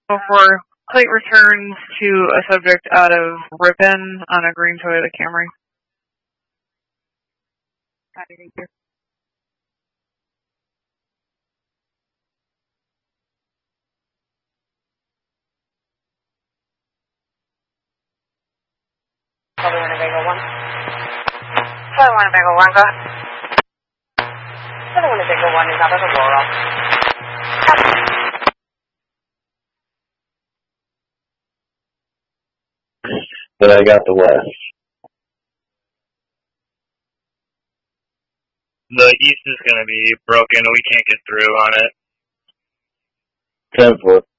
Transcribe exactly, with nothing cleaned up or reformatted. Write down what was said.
For plate returns to a subject out of Ripon on a green Toyota Camry. Thank you. Probably Winnebago one. Probably Winnebago one, go ahead. Probably Winnebago one is out of Aurora. But I got the west. The east is going to be broken. We can't get through on it. ten four.